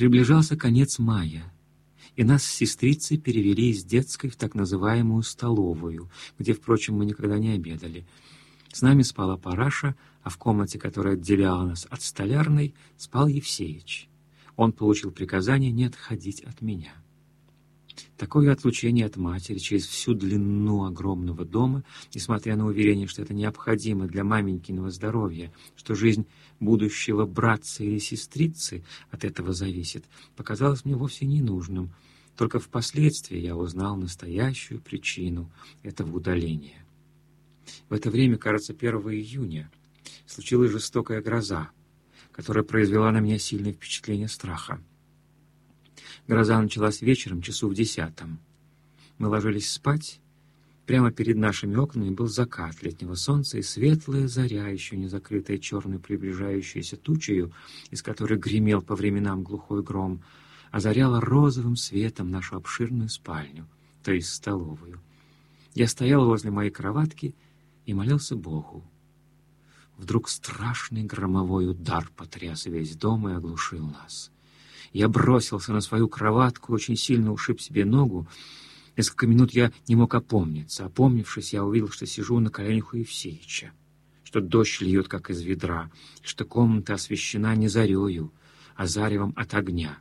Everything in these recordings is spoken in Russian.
Приближался конец мая, и нас с сестрицей перевели из детской в так называемую столовую, где, впрочем, мы никогда не обедали. С нами спала Параша, а в комнате, которая отделяла нас от столярной, спал Евсеич. Он получил приказание не отходить от меня. Такое отлучение от матери через всю длину огромного дома, несмотря на уверение, что это необходимо для маменькиного здоровья, что жизнь будущего братца или сестрицы от этого зависит, показалось мне вовсе ненужным. Только впоследствии я узнал настоящую причину этого удаления. В это время, кажется, 1 июня, случилась жестокая гроза, которая произвела на меня сильное впечатление страха. Гроза началась вечером, часу в 10. Мы ложились спать. Прямо перед нашими окнами был закат летнего солнца и светлая заря, еще не закрытая черной приближающейся тучею, из которой гремел по временам глухой гром, озаряла розовым светом нашу обширную спальню, то есть столовую. Я стоял возле моей кроватки и молился Богу. Вдруг страшный громовой удар потряс весь дом и оглушил нас. Я бросился на свою кроватку, очень сильно ушиб себе ногу. Несколько минут я не мог опомниться. Опомнившись, я увидел, что сижу на коленях у Евсеича, что дождь льет, как из ведра, и что комната освещена не зарею, а заревом от огня.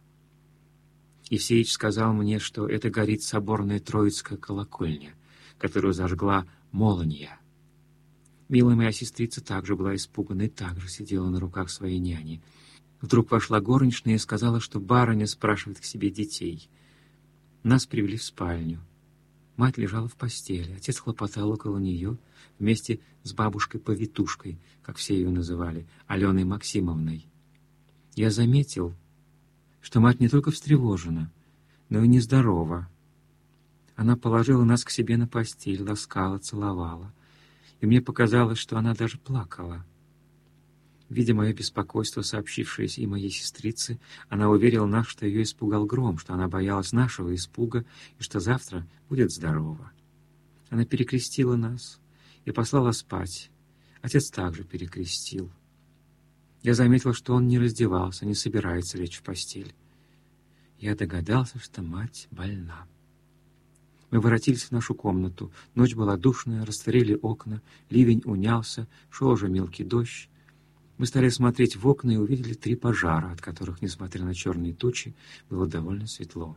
Евсеич сказал мне, что это горит соборная Троицкая колокольня, которую зажгла молния. Милая моя сестрица также была испугана и также сидела на руках своей няни. Вдруг вошла горничная и сказала, что барыня спрашивает к себе детей. Нас привели в спальню. Мать лежала в постели, отец хлопотал около нее вместе с бабушкой-повитушкой, как все ее называли, Аленой Максимовной. Я заметил, что мать не только встревожена, но и нездорова. Она положила нас к себе на постель, ласкала, целовала, и мне показалось, что она даже плакала. Видя мое беспокойство, сообщившееся и моей сестрице, она уверила нас, что ее испугал гром, что она боялась нашего испуга и что завтра будет здорова. Она перекрестила нас и послала спать. Отец также перекрестил. Я заметил, что он не раздевался, не собирается лечь в постель. Я догадался, что мать больна. Мы воротились в нашу комнату. Ночь была душная, растворили окна, ливень унялся, шел уже мелкий дождь. Мы стали смотреть в окна и увидели 3 пожара, от которых, несмотря на черные тучи, было довольно светло.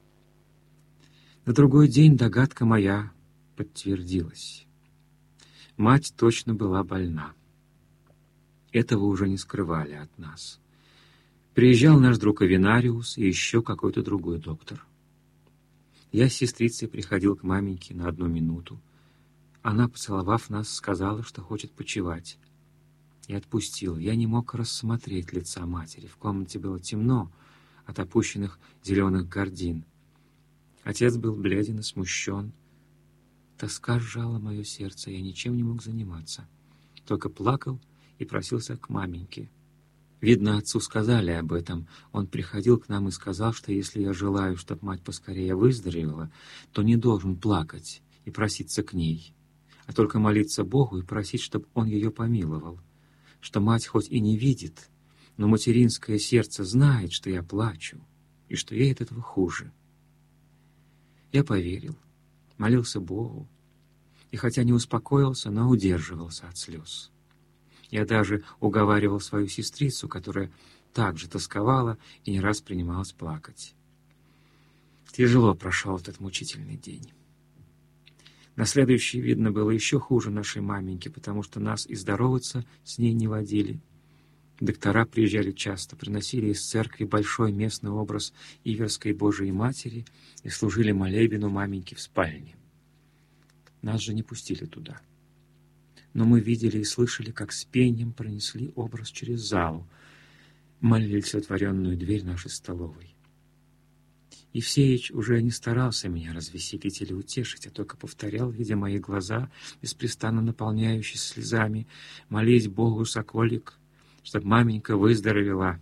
На другой день догадка моя подтвердилась. Мать точно была больна. Этого уже не скрывали от нас. Приезжал наш друг Авенариус и еще какой-то другой доктор. Я с сестрицей приходил к маменьке на 1 минуту. Она, поцеловав нас, сказала, что хочет почевать. И отпустил. Я не мог рассмотреть лица матери. В комнате было темно от опущенных зеленых гардин. Отец был бледен и смущен. Тоска сжала мое сердце, я ничем не мог заниматься. Только плакал и просился к маменьке. Видно, отцу сказали об этом. Он приходил к нам и сказал, что если я желаю, чтобы мать поскорее выздоровела, то не должен плакать и проситься к ней, а только молиться Богу и просить, чтобы Он ее помиловал. Что мать хоть и не видит, но материнское сердце знает, что я плачу, и что ей от этого хуже. Я поверил, молился Богу, и хотя не успокоился, но удерживался от слез. Я даже уговаривал свою сестрицу, которая также тосковала и не раз принималась плакать. Тяжело прошел этот мучительный день. На следующий, видно, было еще хуже нашей маменьки, потому что нас и здороваться с ней не водили. Доктора приезжали часто, приносили из церкви большой местный образ Иверской Божией Матери и служили молебену маменьки в спальне. Нас же не пустили туда. Но мы видели и слышали, как с пением пронесли образ через залу, молились в отворенную дверь нашей столовой. Евсеич уже не старался меня развеселить или утешить, а только повторял, видя мои глаза, беспрестанно наполняющиеся слезами, молить Богу, соколик, чтоб маменька выздоровела.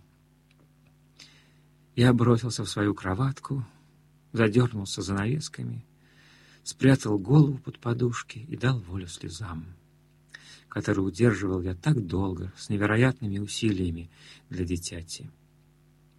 Я бросился в свою кроватку, задернулся занавесками, спрятал голову под подушки и дал волю слезам, которые удерживал я так долго, с невероятными усилиями для дитяти.